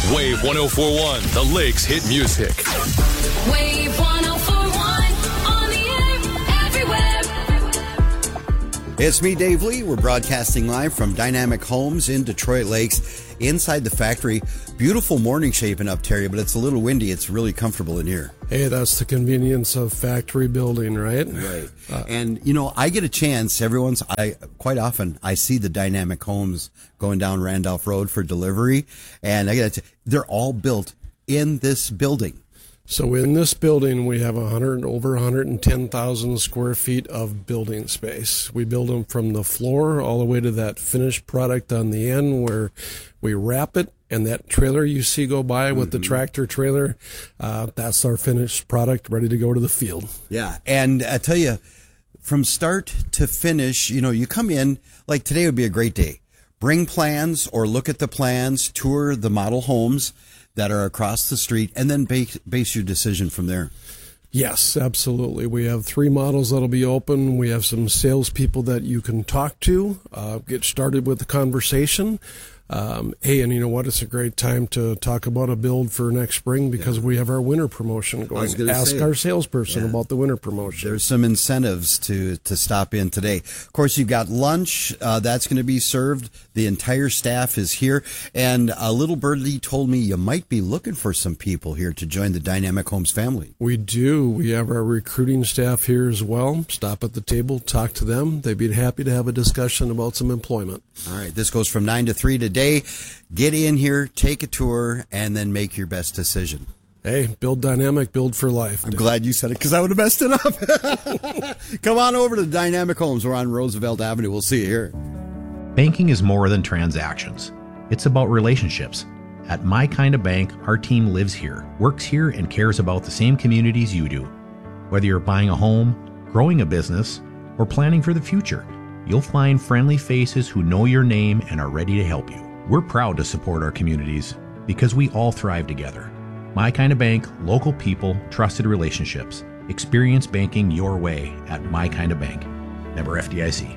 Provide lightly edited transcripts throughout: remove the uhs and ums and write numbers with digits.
Wave 104.1, the Lakes hit music. Wave 104.1, on the air, everywhere. It's me, Dave Lee. We're broadcasting live from Dynamic Homes in Detroit Lakes, inside the factory. Beautiful morning shaping up, Terry, but it's a little windy. It's really comfortable in here. Hey, that's the convenience of factory building, right? Right. And, I get a chance quite often I see the Dynamic Homes going down Randolph Road for delivery, and they're all built in this building. So in this building, we have over 110,000 square feet of building space. We build them from the floor all the way to that finished product on the end where we wrap it. And that trailer you see go by with the tractor trailer, that's our finished product ready to go to the field. Yeah. And I tell you, from start to finish, you come in, like today would be a great day. Bring plans or look at the plans, tour the model homes that are across the street, and then base your decision from there. Yes, absolutely. We have 3 models that'll be open. We have some salespeople that you can talk to, get started with the conversation. Hey, and you know what? It's a great time to talk about a build for next spring because we have our winter promotion going. Ask our salesperson about the winter promotion. There's some incentives to stop in today. Of course, you've got lunch. That's going to be served. The entire staff is here. And a little birdie told me you might be looking for some people here to join the Dynamic Homes family. We do. We have our recruiting staff here as well. Stop at the table, talk to them. They'd be happy to have a discussion about some employment. All right. This goes from 9 to 3 today. Get in here, take a tour, and then make your best decision. Hey, build Dynamic, build for life. I'm glad you said it because I would have messed it up. Come on over to Dynamic Homes. We're on Roosevelt Avenue. We'll see you here. Banking is more than transactions. It's about relationships. At My Kind of Bank, our team lives here, works here, and cares about the same communities you do. Whether you're buying a home, growing a business, or planning for the future, you'll find friendly faces who know your name and are ready to help you. We're proud to support our communities because we all thrive together. My Kind of Bank, local people, trusted relationships. Experience banking your way at My Kind of Bank. Member FDIC.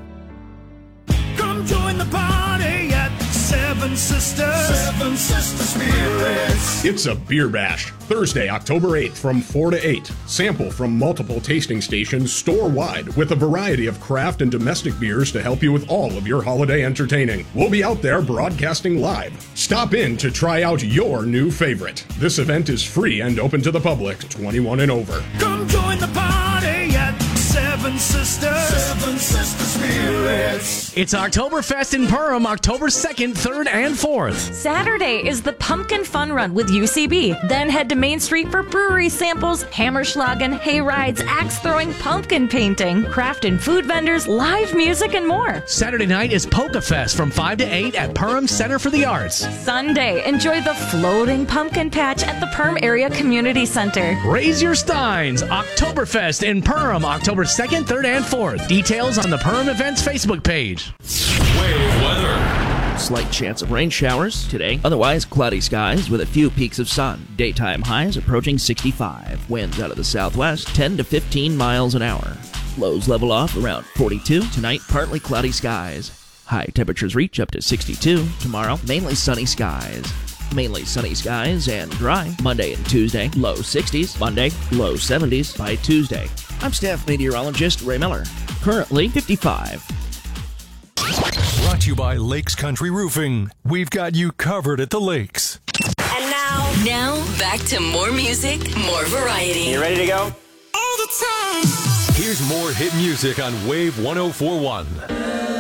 Come join the party at Seven Sisters. Seven Sisters Spirits. It's a beer bash. Thursday, October 8th from 4 to 8. Sample from multiple tasting stations store-wide with a variety of craft and domestic beers to help you with all of your holiday entertaining. We'll be out there broadcasting live. Stop in to try out your new favorite. This event is free and open to the public, 21 and over. Come join the party at Seven Sisters. Seven Sisters Spirits. It's Oktoberfest in Perham, October 2nd, 3rd, and 4th. Saturday is the Pumpkin Fun Run with UCB. Then head to Main Street for brewery samples, hammerschlagen, hay rides, axe throwing, pumpkin painting, craft and food vendors, live music, and more. Saturday night is Polka Fest from 5 to 8 at Perham Center for the Arts. Sunday, enjoy the floating pumpkin patch at the Perham Area Community Center. Raise your steins. Oktoberfest in Perham, October 2nd, 3rd, and 4th. Details on the Perham Events Facebook page. Wave weather. Slight chance of rain showers today. Otherwise, cloudy skies with a few peaks of sun. Daytime highs approaching 65. Winds out of the southwest, 10 to 15 miles an hour. Lows level off around 42. Tonight, partly cloudy skies. High temperatures reach up to 62. Tomorrow, mainly sunny skies. Mainly sunny skies and dry. Monday and Tuesday, low 60s. Monday, low 70s by Tuesday. I'm staff meteorologist Ray Miller. Currently 55. Brought to you by Lakes Country Roofing. We've got you covered at the lakes. And now back to more music, more variety. You ready to go? All the time. Here's more hit music on Wave 104.1.